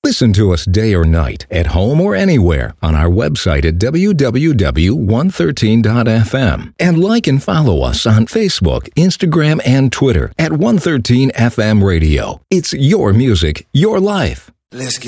Listen to us day or night, at home or anywhere, on our website at www.113.fm. And like and follow us on Facebook, Instagram, and Twitter at 113 FM Radio. It's your music, your life. Let's get